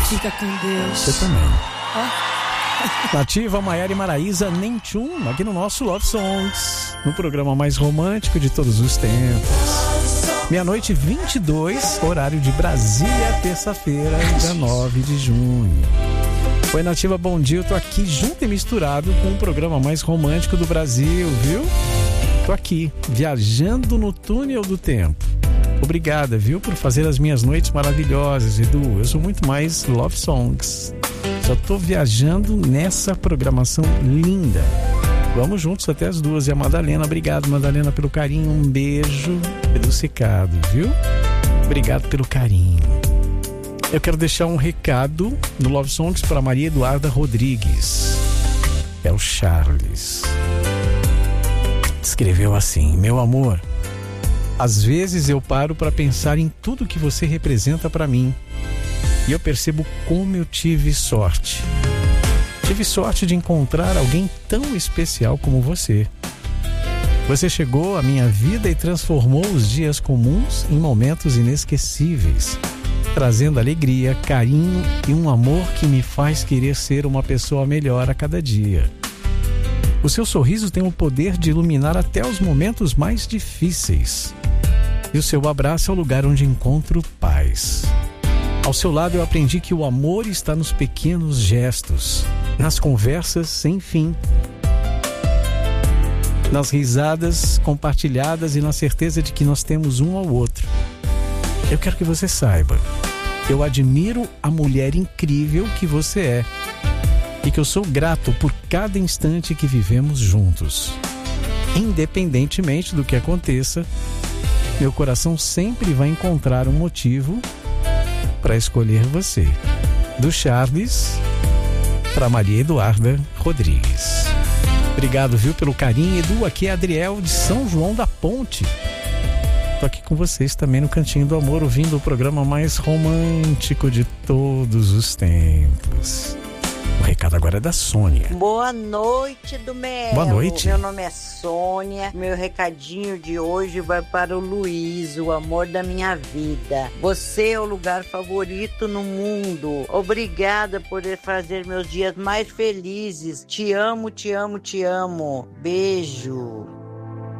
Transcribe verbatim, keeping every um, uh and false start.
Fica com Deus. Você também. Oh. Nativa, Maiara e Maraísa, nem tchum, aqui no nosso Love Songs, no programa mais romântico de todos os tempos. Meia-noite e vinte e dois, horário de Brasília, terça-feira, dia nove de junho. Oi, Nativa, bom dia. Eu tô aqui junto e misturado com o programa mais romântico do Brasil, viu? Tô aqui, viajando no túnel do tempo. Obrigada, viu, por fazer as minhas noites maravilhosas, Edu. Eu sou muito mais Love Songs. Só tô viajando nessa programação linda. Vamos juntos até as duas. E a Madalena, obrigado, Madalena, pelo carinho. Um beijo adocicado, viu? Obrigado pelo carinho. Eu quero deixar um recado no Love Songs para Maria Eduarda Rodrigues. É o Charles. Escreveu assim: meu amor, às vezes eu paro para pensar em tudo que você representa para mim e eu percebo como eu tive sorte. Tive sorte de encontrar alguém tão especial como você. Você chegou à minha vida e transformou os dias comuns em momentos inesquecíveis, trazendo alegria, carinho e um amor que me faz querer ser uma pessoa melhor a cada dia. O seu sorriso tem o poder de iluminar até os momentos mais difíceis. E o seu abraço é o lugar onde encontro paz. Ao seu lado eu aprendi que o amor está nos pequenos gestos, nas conversas sem fim, nas risadas compartilhadas e na certeza de que nós temos um ao outro. Eu quero que você saiba, eu admiro a mulher incrível que você é e que eu sou grato por cada instante que vivemos juntos. Independentemente do que aconteça, meu coração sempre vai encontrar um motivo para escolher você. Do Charles para Maria Eduarda Rodrigues. Obrigado, viu, pelo carinho. Edu, aqui é Adriel de São João da Ponte. Tô aqui com vocês também no Cantinho do Amor, ouvindo o programa mais romântico de todos os tempos. O recado agora é da Sônia. Boa noite, do Melo. Boa noite. Meu nome é Sônia. Meu recadinho de hoje vai para o Luiz, o amor da minha vida. Você é o lugar favorito no mundo. Obrigada por fazer meus dias mais felizes. Te amo, te amo, te amo. Beijo.